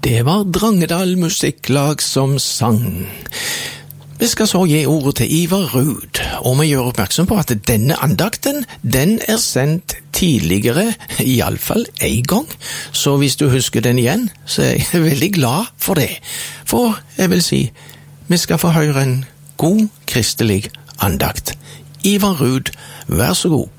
Det var Drangedal Musikklag som sang. Vi skal så gi ordet til Ivar Ruud, og vi gjør oppmerksom på at denne andakten, den sendt tidligere, i alle fall en gang. Så hvis du husker den igjen, så jeg veldig glad for det. For jeg vil si, vi skal få høre en god kristelig andakt. Ivar Ruud, vær så god.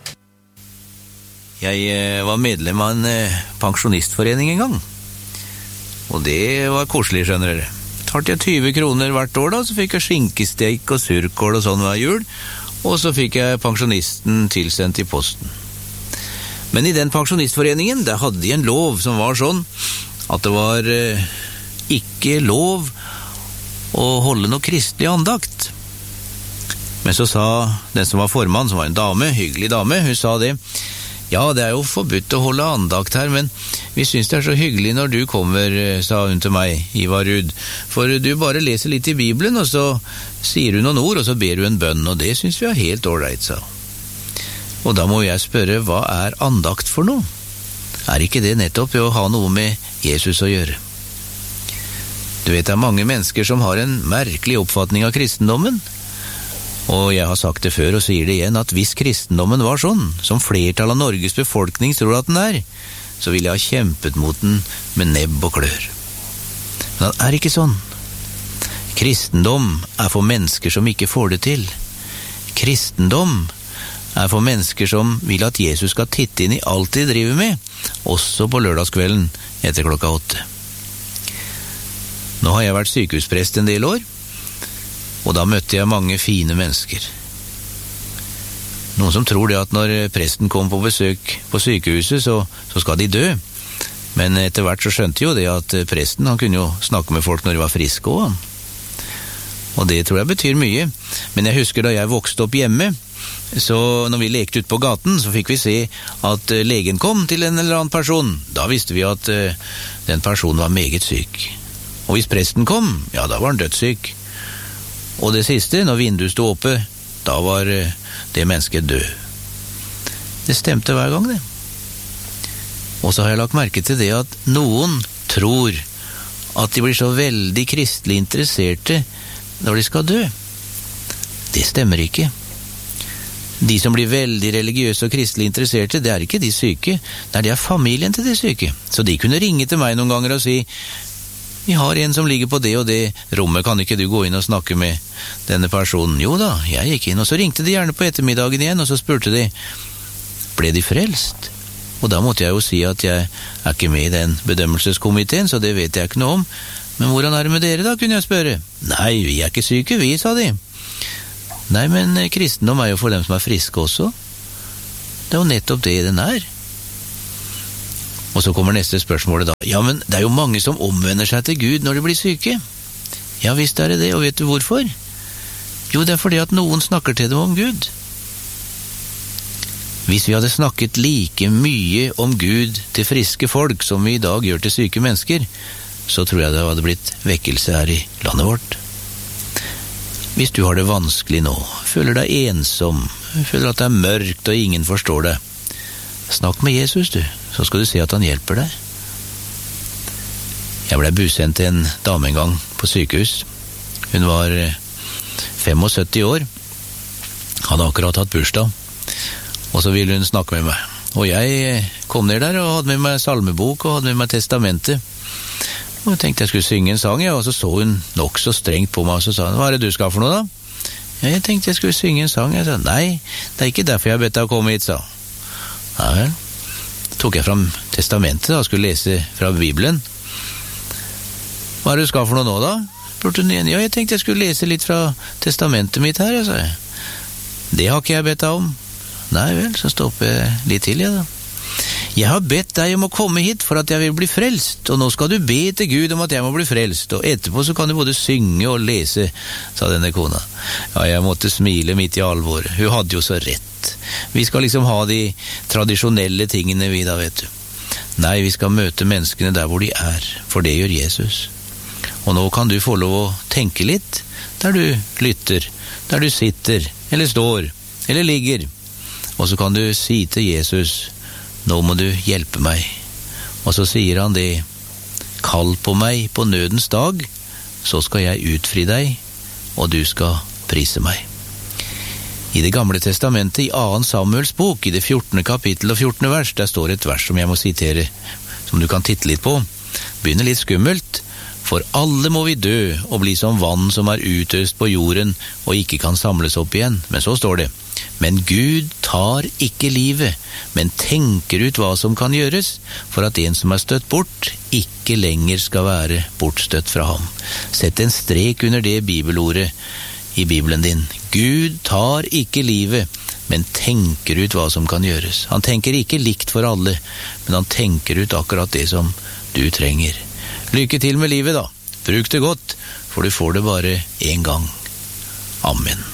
Jeg var medlem av en pensjonistforening en gang. Og det var koselig, skjønner dere. Talte jeg 20 kroner hvert år da, så fikk jeg skinkesteik og surkål og sånn hver jul, og så fikk jeg pensjonisten tilsendt i posten. Men i den pensjonistforeningen, der hadde de en lov som var sånn, at det var ikke lov å holde noe kristelig andakt. Men så sa den som var formann, som var en dame, hyggelig dame, hun sa det, ja, det jo forbudt å holde andakt her, men vi synes det så hyggelig når du kommer, sa hun til meg, Ivar Ruud, for du bare leser litt i Bibelen, og så sier du noen ord, og så ber du en bønn, og det synes vi helt ålreit, sa. Og da må jeg spørre, hva andakt for noe? Ikke det nettopp å ha noe med Jesus å gjøre? Du vet, det mange mennesker som har en merkelig oppfatning av kristendommen, og jeg har sagt det før og sier det igjen, at hvis kristendommen var sånn, som flertall av Norges befolkning tror at den så ville jeg ha kjempet mot den med nebb og klør. Men den ikke sånn. Kristendom for mennesker som ikke får det til. Kristendom for mennesker som vil at Jesus skal titte inn i alt de driver med, også på lørdagskvelden etter 8:00. Nå har jeg vært sykehusprest en del år, og da møtte jeg mange fine mennesker. Noen som tror det at når presten kom på besøk på sykehuset, så skal de dø. Men etter hvert så skjønte jo det at presten, han kunne jo snakke med folk når de var friske også. Og det tror jeg betyr mye. Men jeg husker da jeg vokste opp hjemme, så når vi lekte ut på gaten, så fikk vi se at legen kom til en eller annen person. Da visste vi at den personen var meget syk. Og hvis presten kom, ja, da var han dødssyk. Og det siste, når vinduet stod oppe, da var det mennesket død. Det stemte hver gang, det. Og så har jeg lagt merke til det at noen tror at de blir så veldig kristelig interesserte når de skal dø. Det stemmer ikke. De som blir veldig religiøse og kristelig interesserte, det ikke de syke, nei, det familien til de syke. Så de kunne ringe til meg noen ganger og si, vi har en som ligger på det og det rommet, kan ikke du gå inn og snakke med denne personen? Jo da, jeg gikk inn, og så ringte de gjerne på ettermiddagen igjen, og så spurte de, ble de frelst? Og da måtte jeg jo si at jeg ikke med i den bedømmelseskomiteen, så det vet jeg ikke noe om. Men hvordan det med dere da, kunne jeg spørre? Nei, vi ikke syke, vi, sa de. Nei, men kristendom jo for dem som friske også. Det jo nettopp det den Og så kommer neste spørsmålet da. Ja, men det jo mange som omvender seg til Gud når de blir syke. Ja, visst det, og vet du hvorfor? Jo, det fordi at noen snakker til dem om Gud. Hvis vi hadde snakket like mye om Gud til friske folk som vi i dag gjør til syke mennesker, så tror jeg det hadde blitt vekkelse her i landet vårt. Hvis du har det vanskelig nå, føler deg ensom, føler at det mørkt og ingen forstår deg, snakk med Jesus, du, så skal du se at han hjelper deg. Jeg ble busendt til en dame en gang på sykehus. Hun var 75 år, hadde akkurat hatt bursdag, og så ville hun snakke med meg. Og jeg kom ned der og hadde med meg salmebok og hadde med meg testamentet. Og jeg tenkte jeg skulle synge en sang, og så hun nok så strengt på meg, og så sa hun, hva det du skal for noe da? Ja, jeg tenkte jeg skulle synge en sang. Jeg sa, nei, det ikke derfor jeg har bedt deg å komme hit, sa. Ja vel. Tok jeg fram testamentet og skulle lese fra Bibelen. Hva det du skal for noe nå da? Spurte hun igjen. Ja, jeg tenkte jeg skulle lese litt fra testamentet mitt her, sa jeg. Det har ikke jeg bedt deg om. Nei vel, så stopper jeg litt til, ja da. Jeg har bedt deg om å komme hit for at jeg vil bli frelst, og nå skal du be til Gud om at jeg må bli frelst, og etterpå så kan du både synge og lese, sa denne kona. Ja, jeg måtte smile midt i alvor. Hun hadde jo så rett. Vi skal liksom ha de tradisjonelle tingene vi da, vet du. Nei, vi skal møte menneskene der hvor de for det gjør Jesus. Og nå kan du få lov å tenke litt, der du lytter, der du sitter, eller står, eller ligger, og så kan du si til Jesus, nå må du hjelpe meg. Og så sier han det, Kall på meg på nødens dag, så skal jeg utfri deg, og du skal prise meg. I det gamle testamentet, i 2. Samuels bok, i det 14. kapittel og 14. vers, der står et vers som jeg må sitere, som du kan titte litt på. Begynner litt skummelt. For alle må vi dø og bli som vann som utøst på jorden og ikke kan samles opp igjen. Men så står det, men Gud tar ikke livet, men tenker ut hva som kan gjøres, for at en som støtt bort, ikke lenger skal være bortstøtt fra ham. Sett en strek under det bibelordet i Bibelen din. Gud tar ikke livet, men tenker ut hva som kan gjøres. Han tenker ikke likt for alle, men han tenker ut akkurat det som du trenger. Lykke til med livet da. Bruk det godt, for du får det bare en gang. Amen.